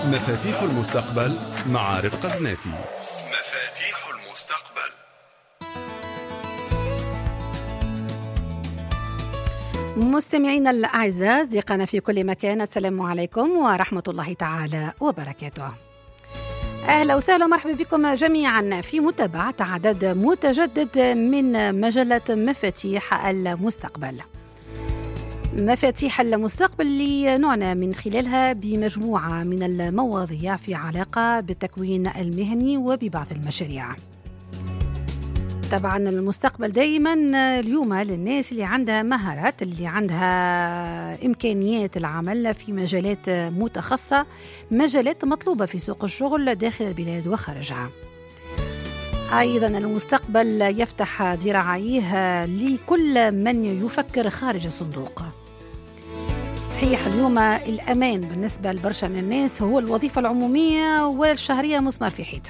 مفاتيح المستقبل مع رفقة زناتي. مفاتيح المستقبل. مستمعينا الأعزاء، أصدقائنا في كل مكان، السلام عليكم ورحمة الله تعالى وبركاته. أهلا وسهلا ومرحبا بكم جميعا في متابعة عدد متجدد من مجلة مفاتيح المستقبل. مفاتيح المستقبل اللي نعنى من خلالها بمجموعة من المواضيع في علاقة بالتكوين المهني وببعض المشاريع. طبعا المستقبل دائما اليوم للناس اللي عندها مهارات، اللي عندها إمكانيات العمل في مجالات متخصصة، مجالات مطلوبة في سوق الشغل داخل البلاد وخارجها. أيضا المستقبل يفتح ذراعيه لكل من يفكر خارج الصندوق. صحيح اليوم الأمان بالنسبة لبرشا من الناس هو الوظيفة العمومية والشهرية مسمار في حيط،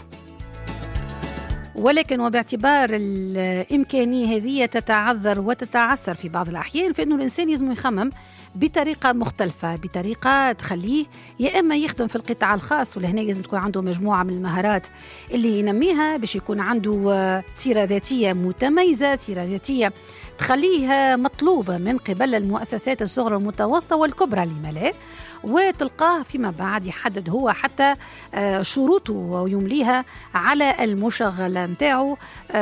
ولكن وباعتبار الإمكانية هذه تتعذر وتتعسر في بعض الأحيان، فإنه الإنسان لازم يخمم بطريقة مختلفة، بطريقة تخليه يا إما يخدم في القطاع الخاص، ولهنا لازم تكون عنده مجموعة من المهارات اللي ينميها باش يكون عنده سيرة ذاتية متميزة، سيرة ذاتية تخليه مطلوبة من قبل المؤسسات الصغرى والمتوسطة والكبرى لملاء، وتلقاه فيما بعد يحدد هو حتى شروطه ويمليها على المشغل متاعه،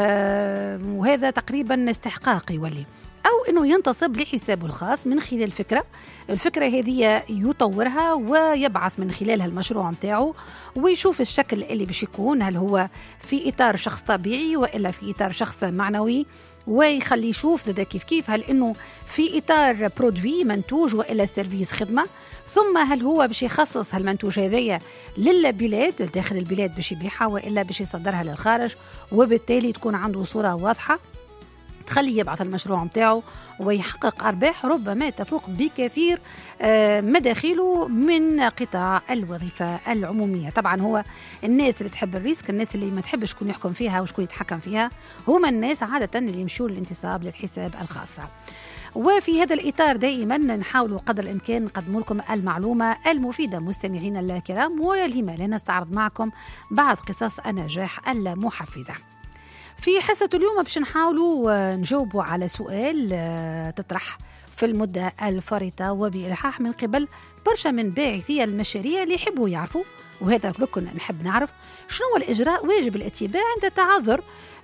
وهذا تقريبا استحقاق يولي، أو أنه ينتصب لحسابه الخاص من خلال الفكرة هذه يطورها ويبعث من خلالها المشروع متاعه، ويشوف الشكل اللي باش يكون، هل هو في إطار شخص طبيعي وإلا في إطار شخص معنوي، ويخلي يشوف زاد كيف هل إنه في إطار برودوي منتوج وإلا سيرفيس خدمة، ثم هل هو باش يخصص هالمنتوج هذايا للبلاد داخل البلاد باش يبيعها وإلا باش يصدرها للخارج، وبالتالي تكون عنده صورة واضحة تخليه يبعث المشروع متاعه ويحقق أرباح ربما تفوق بكثير مداخله من قطاع الوظيفة العمومية. طبعا هو الناس اللي تحب الريسك، الناس اللي ما تحبش شكون يحكم فيها وشكون يتحكم فيها، هما الناس عادة اللي يمشوا للانتصاب للحساب الخاصة. وفي هذا الإطار دائما نحاول قدر الإمكان نقدم لكم المعلومة المفيدة مستمعينا الكرام، ولما لا نستعرض معكم بعض قصص النجاح المحفزة. في حصة اليوم باش نحاولوا نجاوبوا على سؤال تطرح في المدة الفارطة وبإلحاح من قبل برشا من باعثي المشاريع اللي يحبوا يعرفوا، وهذا كلكم نحب نعرف شنو هو الإجراء واجب الاتباع عند تعذر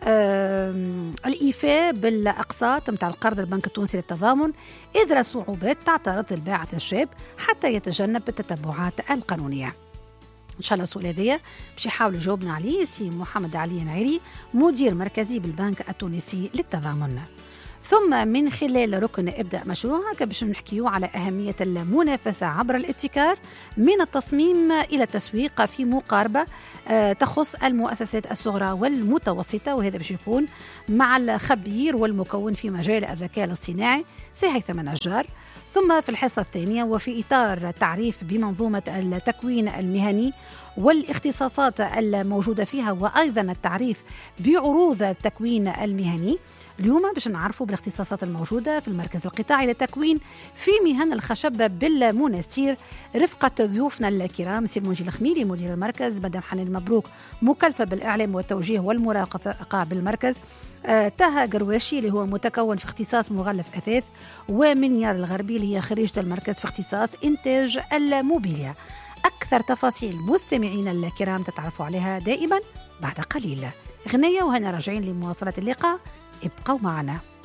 الإيفاء بالأقساط متاع القرض البنك التونسي للتضامن إذا صعوبات تعترض الباعث الشاب حتى يتجنب التتبعات القانونية. إن شاء الله السؤال هذا باش يحاول يجاوبنا عليه سي محمد علي نعيري، مدير مركزي بالبنك التونسي للتضامن. ثم من خلال ركن ابدأ مشروعك باش نحكيو على أهمية المنافسة عبر الابتكار من التصميم إلى التسويق في مقاربة تخص المؤسسات الصغرى والمتوسطة، وهذا باش يكون مع الخبير والمكون في مجال الذكاء الاصطناعي سي هيثم النجار. ثم في الحصة الثانية وفي إطار تعريف بمنظومة التكوين المهني والاختصاصات الموجودة فيها، وأيضا التعريف بعروض التكوين المهني، اليوم باش نعرفوا بالاختصاصات الموجودة في المركز القطاعي للتكوين في مهن الخشب بالمنستير. رفقة ضيوفنا الكرام سي المنجي الخميلي مدير المركز، مدام حنان مبروك مكلفة بالإعلام والتوجيه والمراقبة بالمركز، تاها قرواشي اللي هو متكون في اختصاص مغلف أثاث، ومنيار الغربي اللي هي خريجة المركز في اختصاص إنتاج الموبيليا. أكثر تفاصيل مستمعين الكرام تتعرفوا عليها دائما بعد قليل. غنية وهنا راجعين لمواصلة اللقاء، ابقوا معنا.